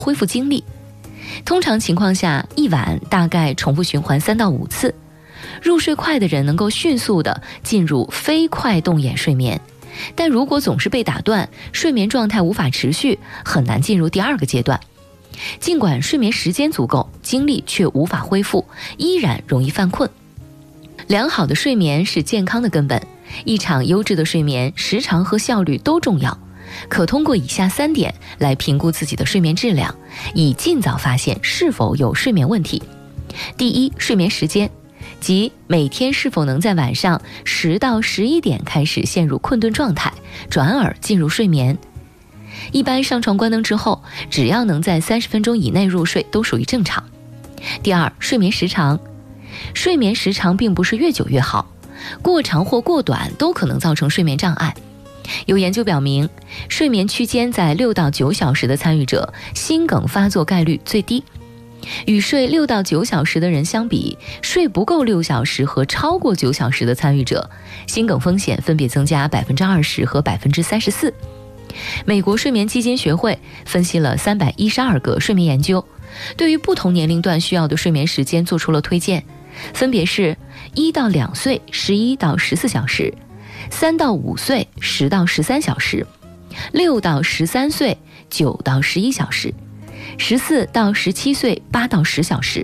恢复精力。通常情况下，一晚大概重复循环3到5次。入睡快的人能够迅速地进入非快动眼睡眠，但如果总是被打断，睡眠状态无法持续，很难进入第2个阶段。尽管睡眠时间足够，精力却无法恢复，依然容易犯困。良好的睡眠是健康的根本，一场优质的睡眠时长和效率都重要。可通过以下3点来评估自己的睡眠质量，以尽早发现是否有睡眠问题。第一，睡眠时间，即每天是否能在晚上10到11点开始陷入困顿状态，转而进入睡眠。一般上床关灯之后，只要能在30分钟以内入睡都属于正常。第二，睡眠时长，睡眠时长并不是越久越好，过长或过短都可能造成睡眠障碍。有研究表明，睡眠区间在6到9小时的参与者，心梗发作概率最低。与睡6到9小时的人相比，睡不够6小时和超过9小时的参与者，心梗风险分别增加20%和34%。美国睡眠基金学会分析了312个睡眠研究，对于不同年龄段需要的睡眠时间做出了推荐，分别是1到2岁11到14小时，3到5岁10到13小时，6到13岁9到11小时，14到17岁8到10小时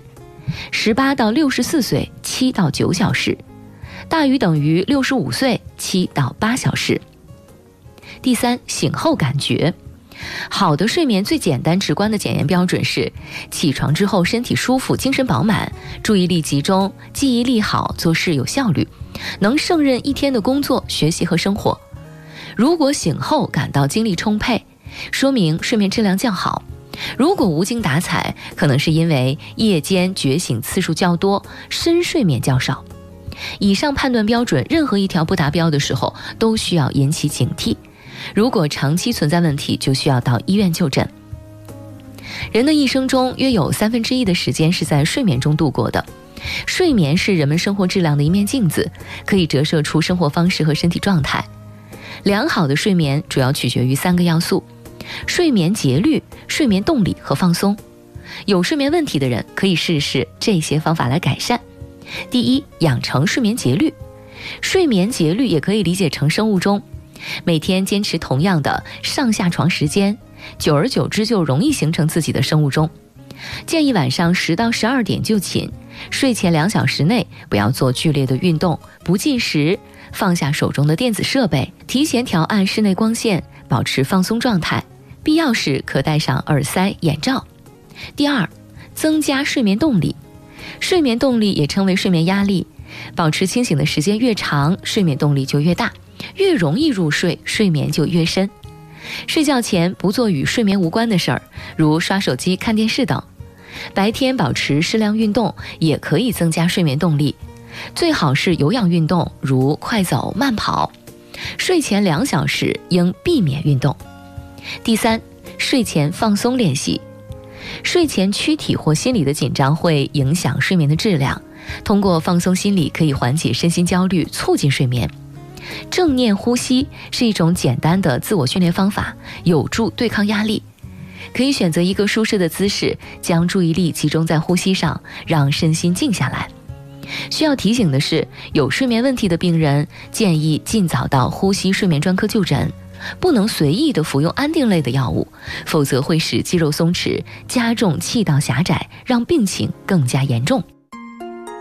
，18到64岁7到9小时，大于等于65岁7到8小时。第三，醒后感觉。好的睡眠最简单直观的检验标准是起床之后身体舒服，精神饱满，注意力集中，记忆力好，做事有效率，能胜任一天的工作、学习和生活。如果醒后感到精力充沛，说明睡眠质量较好。如果无精打采，可能是因为夜间觉醒次数较多，深睡眠较少。以上判断标准任何一条不达标的时候，都需要引起警惕。如果长期存在问题，就需要到医院就诊。人的一生中约有1/3的时间是在睡眠中度过的。睡眠是人们生活质量的一面镜子，可以折射出生活方式和身体状态。良好的睡眠主要取决于3个要素：睡眠节律、睡眠动力和放松。有睡眠问题的人可以试试这些方法来改善。第一，养成睡眠节律。睡眠节律也可以理解成生物钟，每天坚持同样的上下床时间，久而久之就容易形成自己的生物钟。建议晚上10到12点就寝，睡前2小时内不要做剧烈的运动，不进食，放下手中的电子设备，提前调暗室内光线，保持放松状态，必要时可戴上耳塞、眼罩。第二，增加睡眠动力。睡眠动力也称为睡眠压力，保持清醒的时间越长，睡眠动力就越大，越容易入睡，睡眠就越深。睡觉前不做与睡眠无关的事儿，如刷手机、看电视等。白天保持适量运动，也可以增加睡眠动力，最好是有氧运动，如快走、慢跑。睡前2小时应避免运动。第三，睡前放松练习。睡前躯体或心理的紧张会影响睡眠的质量，通过放松心理可以缓解身心焦虑，促进睡眠。正念呼吸是一种简单的自我训练方法，有助对抗压力。可以选择一个舒适的姿势，将注意力集中在呼吸上，让身心静下来。需要提醒的是，有睡眠问题的病人建议尽早到呼吸睡眠专科就诊，不能随意的服用安定类的药物，否则会使肌肉松弛，加重气道狭窄，让病情更加严重。